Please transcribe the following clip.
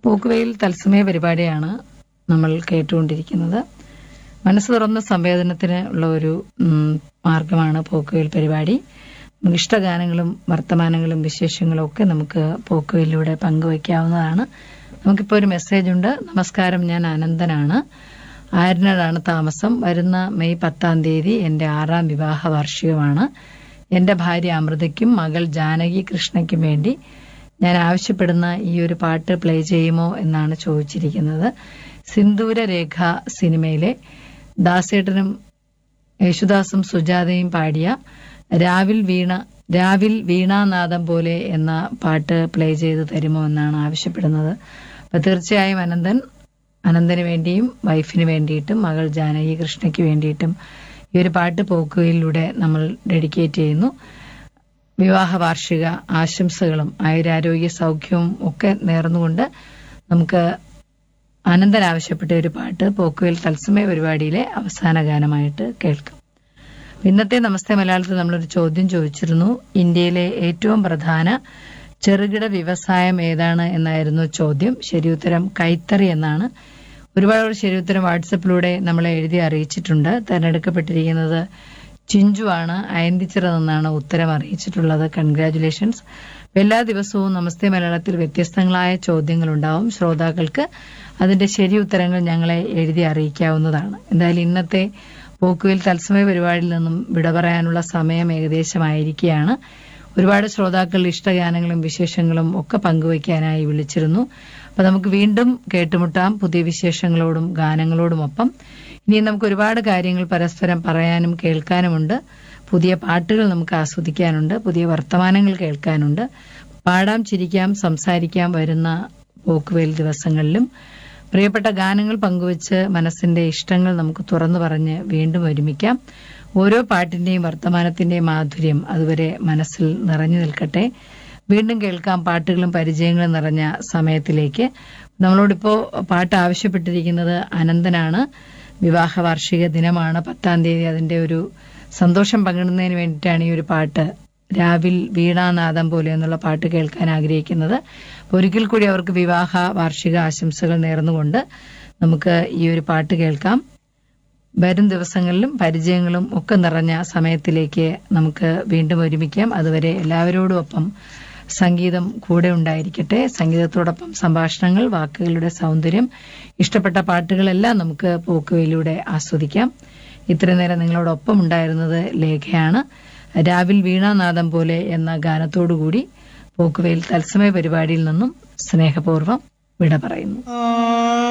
പോക്കുവെയിൽ തത്സമയ പരിപാടിയാണ് നമ്മൾ കേട്ടുകൊണ്ടിരിക്കുന്നത്. മനസ്സ് തുറന്ന സംവേദനത്തിന് ഉള്ള ഒരു മാർഗമാണ് പോക്കുവെയിൽ പരിപാടി. നമുക്ക് ഇഷ്ടഗാനങ്ങളും വർത്തമാനങ്ങളും വിശേഷങ്ങളും ഒക്കെ നമുക്ക് പോക്കുവെയിലൂടെ പങ്കുവയ്ക്കാവുന്നതാണ്. നമുക്കിപ്പോൾ ഒരു മെസ്സേജ് ഉണ്ട്. നമസ്കാരം, ഞാൻ അനന്തനാണ്. ആര്യനാടാണ് താമസം. വരുന്ന മെയ് 10 എൻ്റെ 6ാം വിവാഹ വാർഷികമാണ്. എൻ്റെ ഭാര്യ അമൃതയ്ക്കും മകൾ ജാനകി കൃഷ്ണയ്ക്കും വേണ്ടി ഞാൻ ആവശ്യപ്പെടുന്ന ഈ ഒരു പാട്ട് പ്ലേ ചെയ്യുമോ എന്നാണ് ചോദിച്ചിരിക്കുന്നത്. സിന്ദൂരരേഖ സിനിമയിലെ ദാസേട്ടനും യേശുദാസും സുജാതയും പാടിയ രാവിൽ വീണാനാദം പോലെ എന്ന പാട്ട് പ്ലേ ചെയ്ത് തരുമോ എന്നാണ് ആവശ്യപ്പെടുന്നത്. അപ്പൊ തീർച്ചയായും അനന്തന് വേണ്ടിയും വൈഫിന് വേണ്ടിയിട്ടും മകൾ ജാനകി കൃഷ്ണയ്ക്ക് വേണ്ടിയിട്ടും ഈ ഒരു പാട്ട് പോക്കുവയിലൂടെ നമ്മൾ ഡെഡിക്കേറ്റ് ചെയ്യുന്നു. വിവാഹ വാർഷിക ആശംസകളും ആയുരാരോഗ്യ സൗഖ്യവും ഒക്കെ നേർന്നുകൊണ്ട് നമുക്ക് അനന്തൻ ആവശ്യപ്പെട്ട ഒരു പാട്ട് പോക്കുവെയിൽ തത്സമയ പരിപാടിയിലെ അവസാന ഗാനമായിട്ട് കേൾക്കാം. ഇന്നത്തെ നമസ്തേ മലയാളത്തിൽ നമ്മളൊരു ചോദ്യം ചോദിച്ചിരുന്നു. ഇന്ത്യയിലെ ഏറ്റവും പ്രധാന ചെറുകിട വ്യവസായം ഏതാണ് എന്നായിരുന്നു ചോദ്യം. ശരിയുത്തരം കൈത്തറി എന്നാണ്. ഒരുപാട് ശരിയുത്തരം വാട്സപ്പിലൂടെ നമ്മളെ എഴുതി അറിയിച്ചിട്ടുണ്ട്. തെരഞ്ഞെടുക്കപ്പെട്ടിരിക്കുന്നത് ചിഞ്ചു ആണ്. അയന്തിച്ചിറ നിന്നാണ് ഉത്തരം അറിയിച്ചിട്ടുള്ളത്. കൺഗ്രാറ്റുലേഷൻസ്. എല്ലാ ദിവസവും നമസ്തേ മലയാളത്തിൽ വ്യത്യസ്തങ്ങളായ ചോദ്യങ്ങൾ ഉണ്ടാവും. ശ്രോതാക്കൾക്ക് അതിന്റെ ശരി ഉത്തരങ്ങൾ ഞങ്ങളെ എഴുതി അറിയിക്കാവുന്നതാണ്. എന്തായാലും ഇന്നത്തെ പോക്കുവെയിൽ തത്സമയ പരിപാടിയിൽ നിന്നും വിട പറയാനുള്ള സമയം ഏകദേശമായിരിക്കുകയാണ്. ഒരുപാട് ശ്രോതാക്കൾ ഇഷ്ടഗാനങ്ങളും വിശേഷങ്ങളും ഒക്കെ പങ്കുവയ്ക്കാനായി വിളിച്ചിരുന്നു. അപ്പൊ നമുക്ക് വീണ്ടും കേട്ടുമുട്ടാം പുതിയ വിശേഷങ്ങളോടും ഗാനങ്ങളോടുമൊപ്പം. ഇനി നമുക്ക് ഒരുപാട് കാര്യങ്ങൾ പരസ്പരം പറയാനും കേൾക്കാനുമുണ്ട്. പുതിയ പാട്ടുകൾ നമുക്ക് ആസ്വദിക്കാനുണ്ട്. പുതിയ വർത്തമാനങ്ങൾ കേൾക്കാനുണ്ട്. പാടാം, ചിരിക്കാം, സംസാരിക്കാം വരുന്ന പോക്കുവെയിൽ ദിവസങ്ങളിലും. പ്രിയപ്പെട്ട ഗാനങ്ങൾ പങ്കുവച്ച് മനസ്സിന്റെ ഇഷ്ടങ്ങൾ നമുക്ക് തുറന്നു പറഞ്ഞ് വീണ്ടും ഒരുമിക്കാം. ഓരോ പാട്ടിന്റെയും വർത്തമാനത്തിന്റെയും മാധുര്യം അതുവരെ മനസ്സിൽ നിറഞ്ഞു നിൽക്കട്ടെ. വീണ്ടും കേൾക്കാം പാട്ടുകളും പരിചയങ്ങളും നിറഞ്ഞ സമയത്തിലേക്ക്. നമ്മളോടിപ്പോ പാട്ട് ആവശ്യപ്പെട്ടിരിക്കുന്നത് അനന്തനാണ്. വിവാഹ വാർഷിക ദിനമാണ് 10 അതിന്റെ ഒരു സന്തോഷം പങ്കിടുന്നതിന് വേണ്ടിയിട്ടാണ് ഈ ഒരു പാട്ട് രാവിൽ വീണാനാദം പോലെ എന്നുള്ള പാട്ട് കേൾക്കാൻ ആഗ്രഹിക്കുന്നത്. ഒരിക്കൽ കൂടി അവർക്ക് വിവാഹ വാർഷിക ആശംസകൾ നേർന്നുകൊണ്ട് നമുക്ക് ഈ ഒരു പാട്ട് കേൾക്കാം. വരും ദിവസങ്ങളിലും പരിചയങ്ങളും ഒക്കെ നിറഞ്ഞ സമയത്തിലേക്ക് നമുക്ക് വീണ്ടും ഒരുമിക്കാം. അതുവരെ എല്ലാവരോടും ഒപ്പം സംഗീതം കൂടെ ഉണ്ടായിരിക്കട്ടെ. സംഗീതത്തോടൊപ്പം സംഭാഷണങ്ങൾ, വാക്കുകളുടെ സൗന്ദര്യം, ഇഷ്ടപ്പെട്ട പാട്ടുകളെല്ലാം നമുക്ക് പോക്കുവയിലൂടെ ആസ്വദിക്കാം. ഇത്രയും നേരം നിങ്ങളോടൊപ്പം ഉണ്ടായിരുന്നത് ലേഖയാണ്. രാവിൽ വീണാനാദം പോലെ എന്ന ഗാനത്തോടുകൂടി പോക്കുവെയിൽ തത്സമയ പരിപാടിയിൽ നിന്നും സ്നേഹപൂർവ്വം വിട പറയുന്നു.